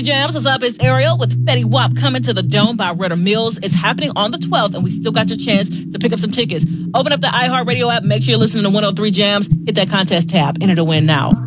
Jams. What's up? It's Ariel with Fetty Wap coming to the Dome by Ritter Mills. It's happening on the 12th, and we still got your chance to pick up some tickets. Open up the iHeartRadio app. Make sure you're listening to 103 Jams. Hit that contest tab. Enter to win now.